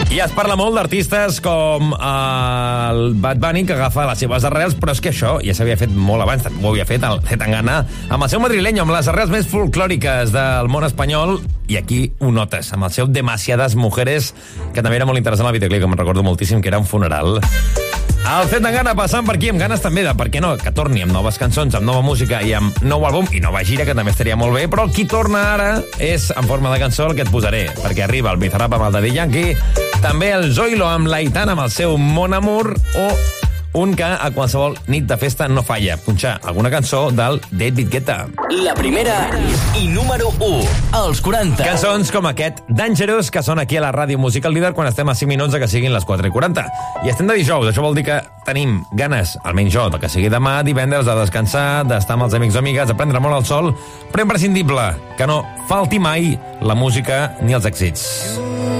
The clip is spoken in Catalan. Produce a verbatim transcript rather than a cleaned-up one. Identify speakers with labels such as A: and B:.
A: I es parla molt d'artistes com el Bad Bunny, que agafa les seves arrels, però és que això ja s'havia fet molt abans, ho havia fet el Zetangana, amb el seu madrilenyo, amb les arrels més folclòriques del món espanyol, i aquí ho notes, amb el seu Demasiadas Mujeres, que també era molt interessant el videoclip, que me'n recordo moltíssim, que era un funeral. El Zetangana passant per aquí, amb ganes també de, per què no, que torni amb noves cançons, amb nova música i amb nou àlbum i nova gira, que també estaria molt bé, però el qui torna ara és en forma de cançó el que et posaré, perquè arriba el Bizarrap amb el Daddy Yankee, també el Zoilo amb l'Aitana amb el seu Mon Amour, o un que a qualsevol nit de festa no falla, punxar alguna cançó del David Guetta.
B: La primera i número u, als quaranta.
A: Cançons com aquest Dangerous, que són aquí a la Ràdio Musical Líder quan estem a cinc minuts de que siguin les quatre i quaranta. I estem de dijous, això vol dir que tenim ganes, almenys jo, de que sigui demà, divendres, de descansar, d'estar amb els amics o amigues, de prendre molt el sol, però imprescindible que no falti mai la música ni els èxits.